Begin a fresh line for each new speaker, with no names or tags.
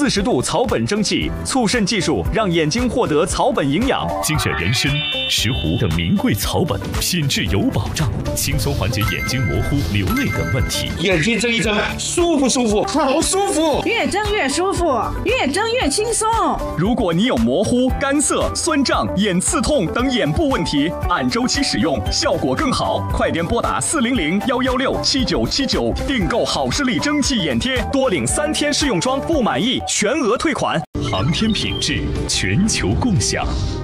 40度草本蒸汽，促渗技术让眼睛获得草本营养。
精选人参、石斛等名贵草本，品质有保障，轻松缓解眼睛模糊、流泪等问题。
眼睛睁一睁，舒不舒服？好舒服！
越睁越舒服，越睁越轻松。
如果你有模糊、干涩、酸胀、眼刺痛等眼部问题，按周期使用，效果更好。快点拨打400-116-7979订购好视力蒸汽眼贴，多领3天试用装，不满意全额退款。
航天品质，全球共享。